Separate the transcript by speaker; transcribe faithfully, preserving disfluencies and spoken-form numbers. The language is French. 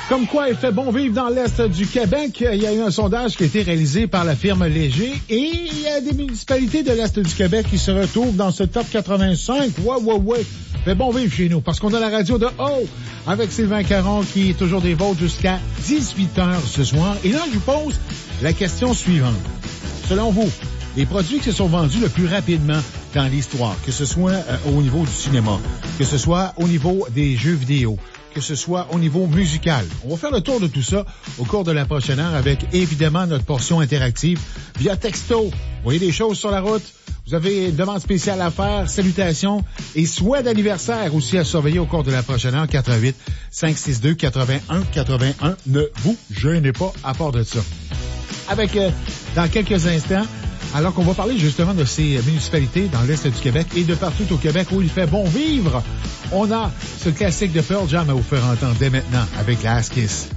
Speaker 1: Comme quoi, il fait bon vivre dans l'Est du Québec. Il y a eu un sondage qui a été réalisé par la firme Léger et il y a des municipalités de l'Est du Québec qui se retrouvent dans ce top quatre-vingt-cinq. Ouais, ouais, ouais. Fait bon vivre chez nous parce qu'on a la radio de haut avec Sylvain Caron qui est toujours des vôtres jusqu'à dix-huit heures ce soir. Et là, je vous pose la question suivante. Selon vous, les produits qui se sont vendus le plus rapidement dans l'histoire, que ce soit euh, au niveau du cinéma, que ce soit au niveau des jeux vidéo, que ce soit au niveau musical. On va faire le tour de tout ça au cours de la prochaine heure avec évidemment notre portion interactive via texto. Vous voyez des choses sur la route? Vous avez une demande spéciale à faire, salutations et souhaits d'anniversaire aussi à surveiller au cours de la prochaine heure. quatre un huit, cinq six deux, huit un huit un. Ne vous gênez pas à part de ça. Avec, euh, dans quelques instants, alors qu'on va parler justement de ces municipalités dans l'Est du Québec et de partout au Québec où il fait bon vivre, on a ce classique de Pearl Jam à vous faire entendre dès maintenant avec la Ass Kiss.